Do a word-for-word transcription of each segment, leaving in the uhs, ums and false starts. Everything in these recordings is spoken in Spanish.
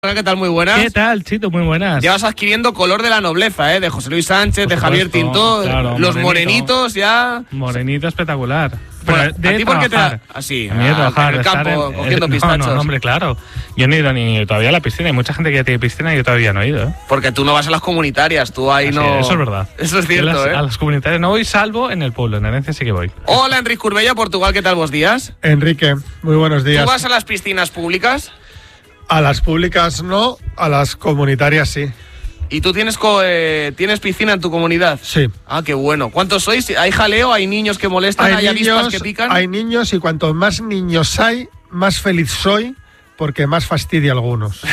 ¿Qué tal? Muy buenas. ¿Qué tal, Chito? Muy buenas. Ya vas adquiriendo color de la nobleza, ¿eh? De José Luis Sánchez, de Javier Tintó, claro, los morenito. morenitos ya... Morenito espectacular. Bueno, Pero de ¿a ti por qué te trabajar. da? Así, A mí de trabajar, en el de estar campo, en- cogiendo no, pistachos. No, no, hombre, claro. Yo no he ido ni todavía a la piscina. Hay mucha gente que ya tiene piscina y yo todavía no he ido, ¿eh? Porque tú no vas a las comunitarias, tú ahí Así, no... Eso es verdad. Eso es Yo cierto, las- ¿eh? A las comunitarias no voy, salvo en el pueblo. En Herencia sí que voy. Hola, Enrique Curbella, Portugal, ¿qué tal vos días? Enrique, muy buenos días. ¿Tú vas a las piscinas públicas? A las públicas no, a las comunitarias sí. ¿Y tú tienes, co- eh, tienes piscina en tu comunidad? Sí. Ah, qué bueno. ¿Cuántos sois? ¿Hay jaleo? ¿Hay niños que molestan? ¿Hay, avispas que pican? hay niños y cuantos más niños hay, más feliz soy porque más fastidia a algunos.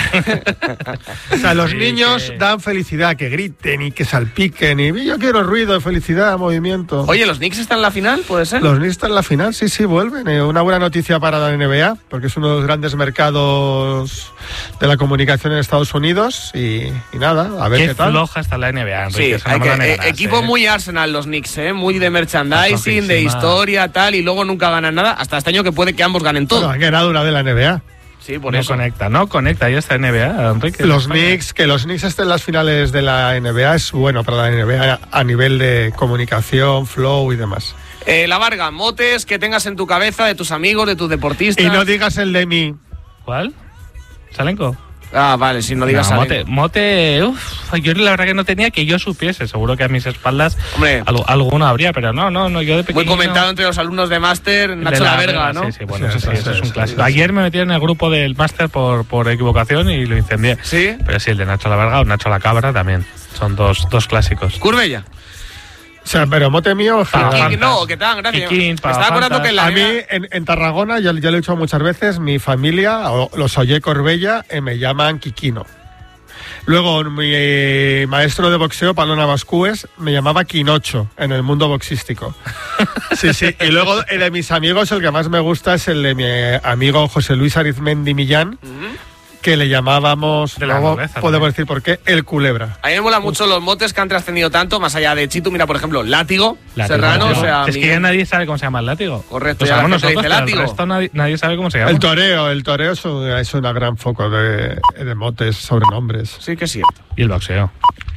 O sea, los Sí, niños que- dan felicidad, que griten y que salpiquen y yo quiero ruido, felicidad, movimiento. Oye, ¿los Knicks están en la final? ¿Puede ser? Los Knicks están en la final, sí, sí, vuelven. Eh, una buena noticia para la N B A, porque es uno de los grandes mercados de la comunicación en Estados Unidos. Y, y nada, a ver qué, Qué tal. floja está la N B A, Sí, Enrique. eso no hay me que- lo eh, negarás, equipo ¿eh? muy Arsenal los Knicks, ¿eh? Muy de merchandising, de flojísima. historia, tal, y luego nunca ganan nada. Hasta este año que puede que ambos ganen todo. Bueno, han ganado una de la N B A. Sí, por No eso. conecta, no conecta ya esta N B A, Enrique. Los España. Knicks, que los Knicks estén en las finales de la N B A es bueno para la N B A a nivel de comunicación, flow y demás. Eh, la Varga, motes que tengas en tu cabeza de tus amigos, de tus deportistas. Y no digas el de mí. ¿Cuál? ¿Salenco? Ah, vale, si no digas No, a mote, mote, uf, yo la verdad que no tenía que yo supiese, seguro que a mis espaldas Hombre. algo, alguno habría, pero no, no, no, yo de Muy pequeño... comentado entre los alumnos de máster, Nacho de la, Verga, ¿no? Sí, sí, bueno, Sí, eso sí, sí, eso es sí, un sí, clásico. sí. Ayer me metí en el grupo del máster por, por equivocación y lo incendié. Sí. Pero sí, el de Nacho la Verga o Nacho la Cabra también, son dos, dos clásicos. Curbella. O sea, pero mote mío. Pa- general. Kikín, no, ¿qué tal? Gracias. Kikín, Me estaba acordando que en la A mí, N B A- en, en Tarragona, ya, ya lo he dicho muchas veces, mi familia, o los Oye Corbella, eh, me llaman Kikino. Luego, mi eh, maestro de boxeo, Palona Bascúes, me llamaba Quinocho en el mundo boxístico. Sí, sí. Y luego, el de mis amigos, el que más me gusta es el de mi eh, amigo José Luis Arizmendi Millán, que le llamábamos, De la luego nobleza podemos también. decir por qué, el Culebra. A mí me molan mucho los motes que han trascendido tanto, más allá de Chito. Mira, por ejemplo, Látigo, Látigo, Serrano, látigo. o sea... es que Miguel. ya nadie sabe cómo se llama el látigo. Correcto, Lo ya la sabemos gente nosotros, dice pero el látigo. resto nadie, nadie sabe cómo se llama. El toreo, el toreo es, un- es una gran foco de, de motes, sobrenombres. Sí que es cierto. Y el boxeo.